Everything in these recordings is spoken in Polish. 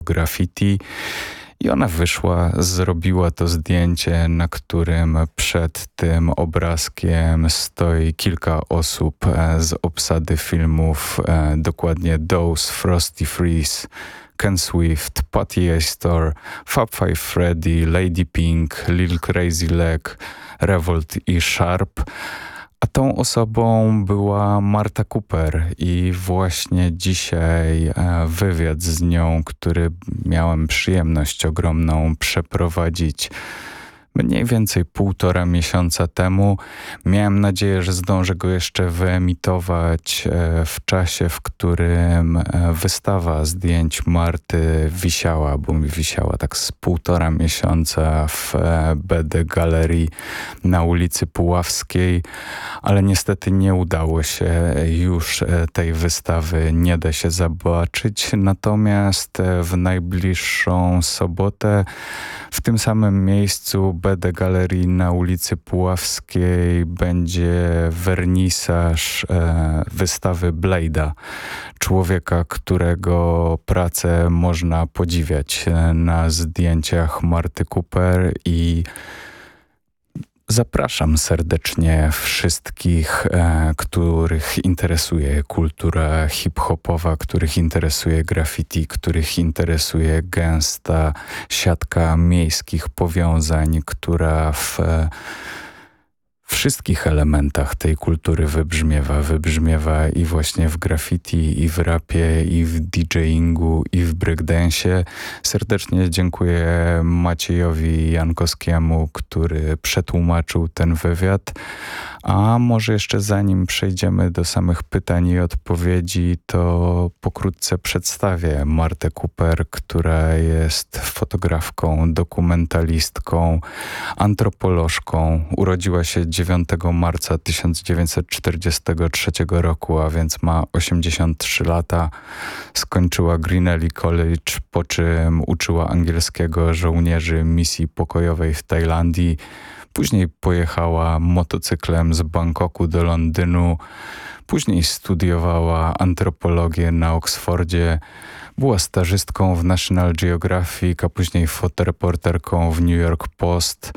graffiti i ona wyszła, zrobiła to zdjęcie, na którym przed tym obrazkiem stoi kilka osób z obsady filmów, dokładnie Dose, Frosty Freeze, Ken Swift, Patty Astor, Fab Five Freddy, Lady Pink, Lil Crazy Leg, Revolt i Sharp. A tą osobą była Marta Cooper i właśnie dzisiaj wywiad z nią, który miałem przyjemność ogromną przeprowadzić mniej więcej 1,5 miesiąca temu. Miałem nadzieję, że zdążę go jeszcze wyemitować w czasie, w którym wystawa zdjęć Marty wisiała, bo mi wisiała tak z 1,5 miesiąca w BD Galerii na ulicy Puławskiej, ale niestety nie udało się już tej wystawy, nie da się zobaczyć. Natomiast w najbliższą sobotę w tym samym miejscu BD Galerii na ulicy Puławskiej będzie wernisaż wystawy Blade'a, człowieka, którego pracę można podziwiać na zdjęciach Marty Cooper i zapraszam serdecznie wszystkich, których interesuje kultura hip-hopowa, których interesuje graffiti, których interesuje gęsta siatka miejskich powiązań, która w wszystkich elementach tej kultury wybrzmiewa i właśnie w graffiti, i w rapie, i w DJingu, i w breakdance'ie. Serdecznie dziękuję Maciejowi Jankowskiemu, który przetłumaczył ten wywiad. A może jeszcze zanim przejdziemy do samych pytań i odpowiedzi, to pokrótce przedstawię Martę Cooper, która jest fotografką, dokumentalistką, antropolożką. Urodziła się 9 marca 1943 roku, a więc ma 83 lata. Skończyła Greenelly College, po czym uczyła angielskiego żołnierzy misji pokojowej w Tajlandii. Później pojechała motocyklem z Bangkoku do Londynu. Później studiowała antropologię na Oksfordzie. Była stażystką w National Geographic, a później fotoreporterką w New York Post.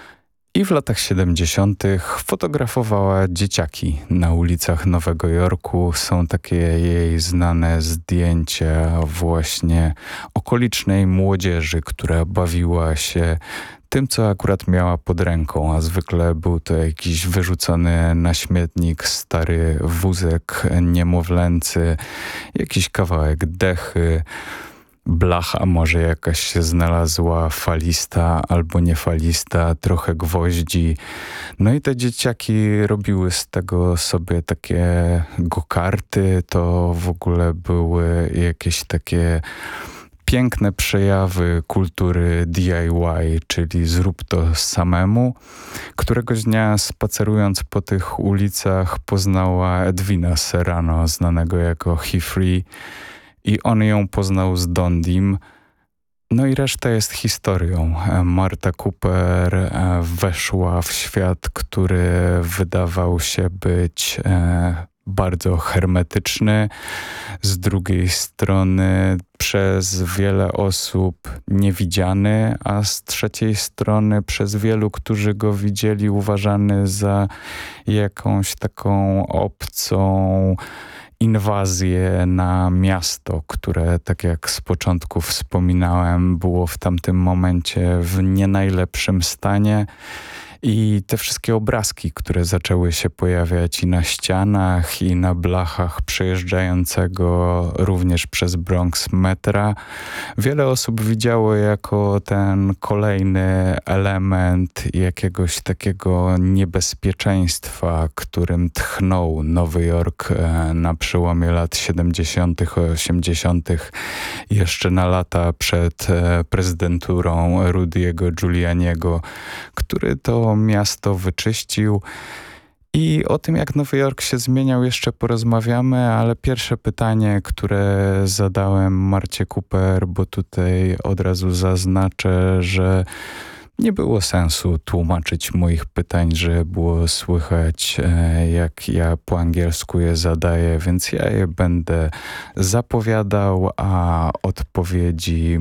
I w latach 70. fotografowała dzieciaki na ulicach Nowego Jorku. Są takie jej znane zdjęcia właśnie okolicznej młodzieży, która bawiła się tym, co akurat miała pod ręką, a zwykle był to jakiś wyrzucony na śmietnik stary wózek niemowlęcy, jakiś kawałek dechy, blacha może jakaś się znalazła, falista albo niefalista, trochę gwoździ. No i te dzieciaki robiły z tego sobie takie go-karty, to w ogóle były jakieś takie piękne przejawy kultury DIY, czyli zrób to samemu. Któregoś dnia spacerując po tych ulicach poznała Edwina Serrano, znanego jako He Free, i on ją poznał z Dondim. No i reszta jest historią. Marta Cooper weszła w świat, który wydawał się być bardzo hermetyczny, z drugiej strony przez wiele osób niewidziany, a z trzeciej strony przez wielu, którzy go widzieli, uważany za jakąś taką obcą inwazję na miasto, które, tak jak z początku wspominałem, było w tamtym momencie w nie najlepszym stanie. I te wszystkie obrazki, które zaczęły się pojawiać i na ścianach, i na blachach przejeżdżającego również przez Bronx metra, wiele osób widziało jako ten kolejny element jakiegoś takiego niebezpieczeństwa, którym tchnął Nowy Jork na przełomie lat 70., 80., jeszcze na lata przed prezydenturą Rudy'ego Giulianiego, który to miasto wyczyścił. I o tym, jak Nowy Jork się zmieniał, jeszcze porozmawiamy, ale pierwsze pytanie, które zadałem Marcie Cooper, bo tutaj od razu zaznaczę, że Nie było sensu tłumaczyć moich pytań, że było słychać, jak ja po angielsku je zadaję, więc ja je będę zapowiadał, a odpowiedzi